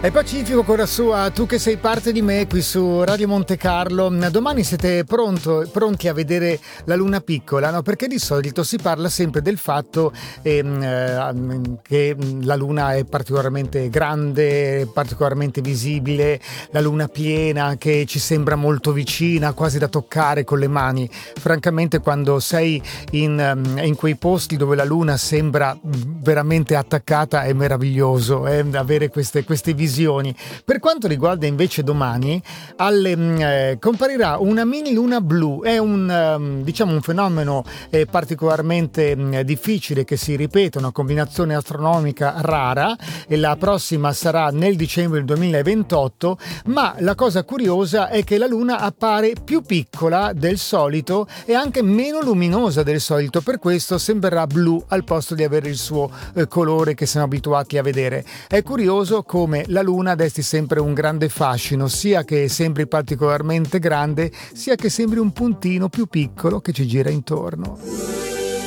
È Pacifico con la sua Tu che sei parte di me qui su Radio Monte Carlo. Domani siete pronti a vedere la luna piccola, no? Perché di solito si parla sempre del fatto che la luna è particolarmente grande, particolarmente visibile, la luna piena che ci sembra molto vicina, quasi da toccare con le mani. Francamente, quando sei in quei posti dove la luna sembra veramente attaccata, è meraviglioso avere queste visioni. Per quanto riguarda invece domani, comparirà una mini luna blu. È un fenomeno particolarmente difficile che si ripete, una combinazione astronomica rara, e la prossima sarà nel dicembre del 2028, ma la cosa curiosa è che la luna appare più piccola del solito e anche meno luminosa del solito, per questo sembrerà blu al posto di avere il suo colore che siamo abituati a vedere. È curioso come la luna desti sempre un grande fascino, sia che sembri particolarmente grande, sia che sembri un puntino più piccolo che ci gira intorno.